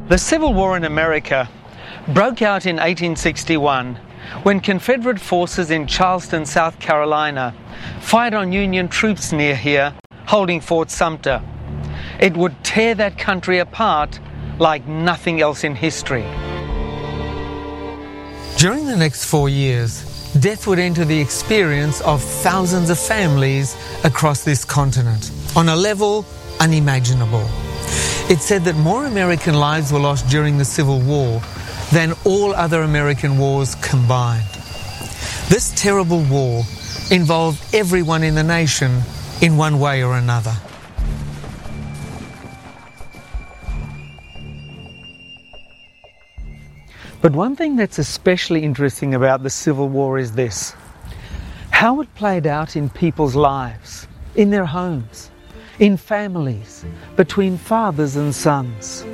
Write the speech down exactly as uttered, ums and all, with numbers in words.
The Civil War in America broke out in eighteen sixty-one when Confederate forces in Charleston, South Carolina, fired on Union troops near here, holding Fort Sumter. It would tear that country apart like nothing else in history. During the next four years, death would enter the experience of thousands of families across this continent on a level unimaginable. It's said that more American lives were lost during the Civil War than all other American wars combined. This terrible war involved everyone in the nation in one way or another. But one thing that's especially interesting about the Civil War is this: how it played out in people's lives, in their homes, in families, between fathers and sons.